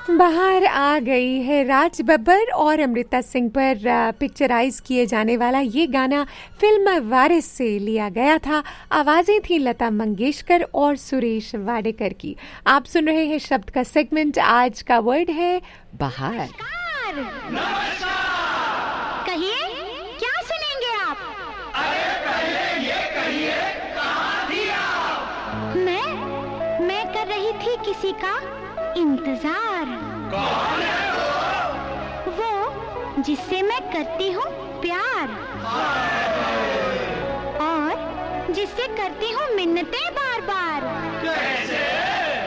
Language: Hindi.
बाहर आ गई है। राज बब्बर और अमृता सिंह पर पिक्चराइज किए जाने वाला ये गाना फिल्म वारिस से लिया गया था। आवाजें थी लता मंगेशकर और सुरेश वाडेकर की। आप सुन रहे हैं शब्द का सेगमेंट। आज का वर्ड है बाहर। कहिए, क्या सुनेंगे आप? अरे पहले ये कहिए, कहाँ थी आप? मैं कर रही थी किसी का इंतजार। कौन है वो जिससे मैं करती हूँ प्यार और जिससे करती हूँ मिन्नतें बार बार। कैसे